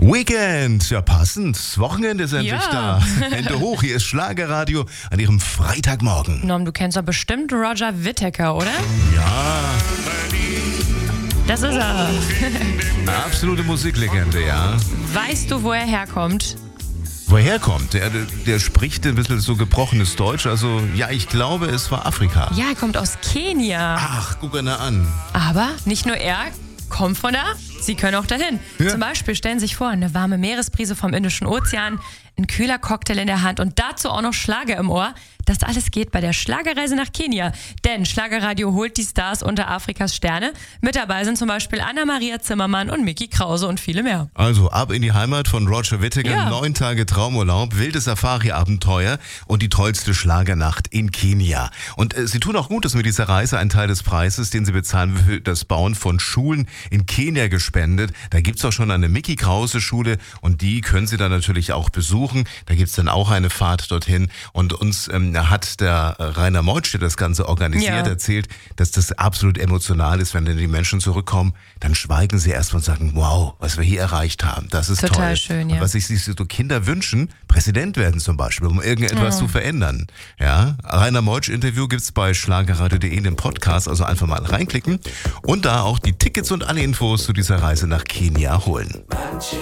Weekend, ja passend. Das Wochenende ist endlich da. Hände hoch, hier ist Schlagerradio an Ihrem Freitagmorgen. Norm, du kennst doch bestimmt Roger Whittaker, oder? Ja, Das ist er. eine absolute Musiklegende, ja. Weißt du, wo er herkommt? Woher kommt? Der spricht ein bisschen so gebrochenes Deutsch, also ja, ich glaube, es war Afrika. Ja, er kommt aus Kenia. Ach, guck ihn an. Aber nicht nur er kommt von da, Sie können auch dahin. Ja. Zum Beispiel stellen Sie sich vor, eine warme Meeresbrise vom Indischen Ozean, ein kühler Cocktail in der Hand und dazu auch noch Schlager im Ohr. Das alles geht bei der Schlagerreise nach Kenia. Denn Schlagerradio holt die Stars unter Afrikas Sterne. Mit dabei sind zum Beispiel Anna-Maria Zimmermann und Micky Krause und viele mehr. Also ab in die Heimat von Roger Whittaker, Ja. 9 Tage Traumurlaub, wildes Safari-Abenteuer und die tollste Schlagernacht in Kenia. Und Sie tun auch Gutes mit dieser Reise, einen Teil des Preises, den Sie bezahlen, für das Bauen von Schulen in Kenia gespendet. Da gibt's auch schon eine Micky Krause Schule und die können Sie dann natürlich auch besuchen. Da gibt's dann auch eine Fahrt dorthin und uns hat der Rainer Meutsch, der das Ganze organisiert, erzählt, dass das absolut emotional ist, wenn dann die Menschen zurückkommen, dann schweigen sie erstmal und sagen, wow, was wir hier erreicht haben, das ist Total toll. schön, und ja. was sich so Kinder wünschen, Präsident werden zum Beispiel, um irgendetwas zu verändern. Ja, Rainer Meutsch Interview gibt's bei schlagerradio.de in dem Podcast, also einfach mal reinklicken und da auch die Tickets und alle Infos zu dieser Reise nach Kenia holen. Manche